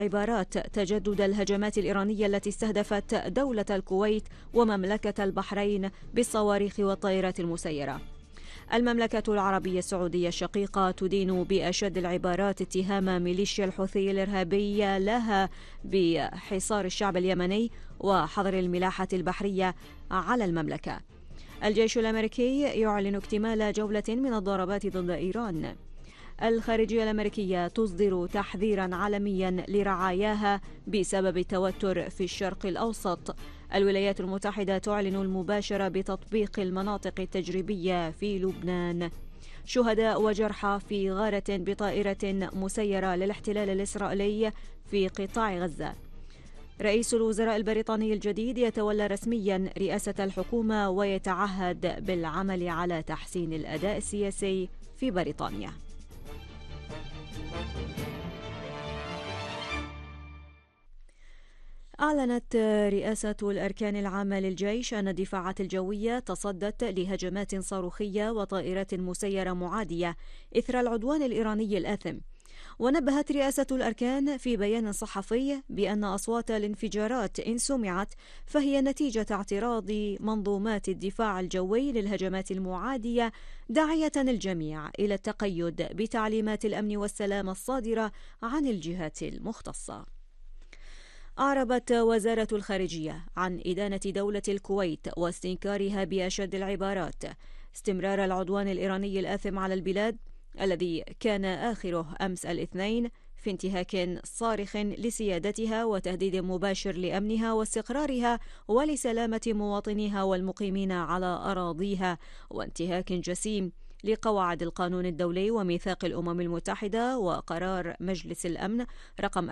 عبارات تجدد الهجمات الإيرانية التي استهدفت دولة الكويت ومملكة البحرين بالصواريخ والطائرات المسيرة. المملكة العربية السعودية الشقيقة تدين بأشد العبارات اتهام ميليشيا الحوثي الإرهابية لها بحصار الشعب اليمني وحظر الملاحة البحرية على المملكة. الجيش الأمريكي يعلن اكتمال جولة من الضربات ضد إيران. الخارجية الأمريكية تصدر تحذيرا عالميا لرعاياها بسبب التوتر في الشرق الأوسط. الولايات المتحدة تعلن المباشرة بتطبيق المناطق التجريبية في لبنان. شهداء وجرحى في غارة بطائرة مسيرة للاحتلال الإسرائيلي في قطاع غزة. رئيس الوزراء البريطاني الجديد يتولى رسميا رئاسة الحكومة ويتعهد بالعمل على تحسين الأداء السياسي في بريطانيا. أعلنت رئاسة الأركان العامة للجيش أن الدفاعات الجوية تصدت لهجمات صاروخية وطائرات مسيرة معادية إثر العدوان الإيراني الآثم. ونبهت رئاسة الأركان في بيان صحفي بأن أصوات الانفجارات إن سمعت فهي نتيجة اعتراض منظومات الدفاع الجوي للهجمات المعادية، داعية الجميع إلى التقيد بتعليمات الأمن والسلام الصادرة عن الجهات المختصة. أعربت وزارة الخارجية عن إدانة دولة الكويت واستنكارها بأشد العبارات استمرار العدوان الإيراني الآثم على البلاد الذي كان آخره أمس الاثنين في انتهاك صارخ لسيادتها وتهديد مباشر لأمنها واستقرارها ولسلامة مواطنيها والمقيمين على أراضيها، وانتهاك جسيم لقواعد القانون الدولي وميثاق الأمم المتحدة وقرار مجلس الأمن رقم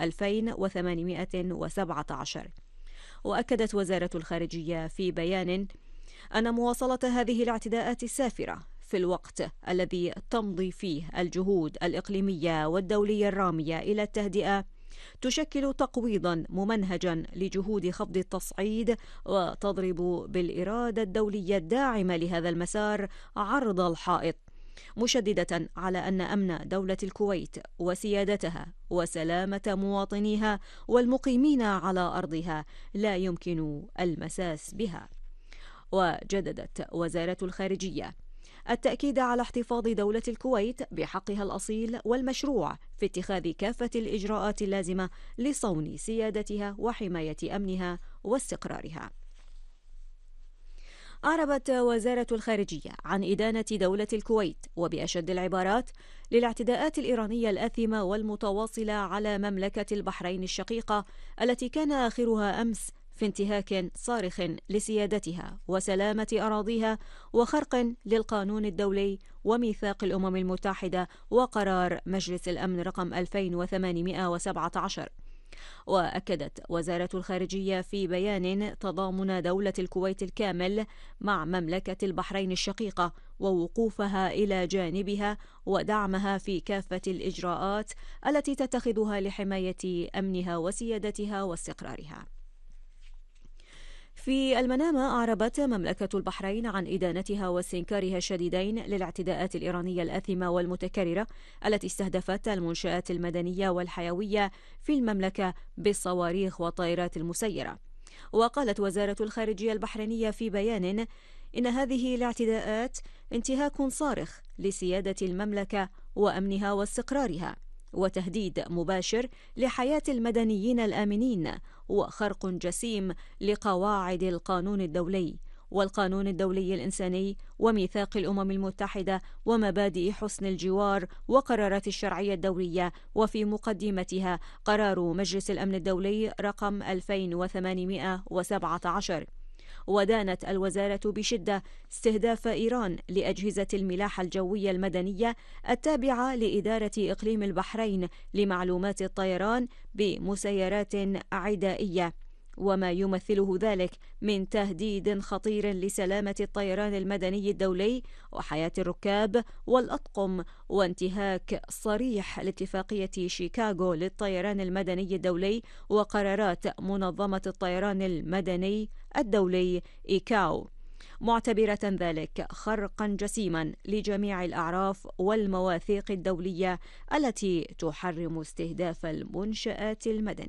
2817. وأكدت وزارة الخارجية في بيان أن مواصلة هذه الاعتداءات السافرة في الوقت الذي تمضي فيه الجهود الإقليمية والدولية الرامية إلى التهدئة تشكل تقويضا ممنهجا لجهود خفض التصعيد، وتضرب بالإرادة الدولية الداعمة لهذا المسار عرض الحائط، مشددة على أن أمن دولة الكويت وسيادتها وسلامة مواطنيها والمقيمين على أرضها لا يمكن المساس بها. وجددت وزارة الخارجية التأكيد على احتفاظ دولة الكويت بحقها الأصيل والمشروع في اتخاذ كافة الإجراءات اللازمة لصون سيادتها وحماية أمنها واستقرارها. أعربت وزارة الخارجية عن إدانة دولة الكويت وبأشد العبارات للاعتداءات الإيرانية الآثمة والمتواصلة على مملكة البحرين الشقيقة التي كان آخرها أمس في انتهاك صارخ لسيادتها وسلامة أراضيها وخرق للقانون الدولي وميثاق الأمم المتحدة وقرار مجلس الأمن رقم 2817. وأكدت وزارة الخارجية في بيان تضامن دولة الكويت الكامل مع مملكة البحرين الشقيقة ووقوفها إلى جانبها ودعمها في كافة الإجراءات التي تتخذها لحماية أمنها وسيادتها واستقرارها. في المنامة أعربت مملكة البحرين عن إدانتها واستنكارها الشديدين للاعتداءات الإيرانية الآثمة والمتكررة التي استهدفت المنشآت المدنية والحيوية في المملكة بالصواريخ والطائرات المسيرة. وقالت وزارة الخارجية البحرينية في بيان إن هذه الاعتداءات انتهاك صارخ لسيادة المملكة وأمنها واستقرارها، وتهديد مباشر لحياة المدنيين الآمنين، وخرق جسيم لقواعد القانون الدولي والقانون الدولي الإنساني وميثاق الأمم المتحدة ومبادئ حسن الجوار وقرارات الشرعية الدولية، وفي مقدمتها قرار مجلس الأمن الدولي رقم 2817. ودانت الوزارة بشدة استهداف إيران لأجهزة الملاحة الجوية المدنية التابعة لإدارة إقليم البحرين لمعلومات الطيران بمسيرات عدائية، وما يمثله ذلك من تهديد خطير لسلامة الطيران المدني الدولي وحياة الركاب والأطقم، وانتهاك صريح لاتفاقية شيكاغو للطيران المدني الدولي وقرارات منظمة الطيران المدني الدولي إيكاو. معتبرة ذلك خرقا جسيما لجميع الأعراف والمواثيق الدولية التي تحرم استهداف المنشآت المدنية.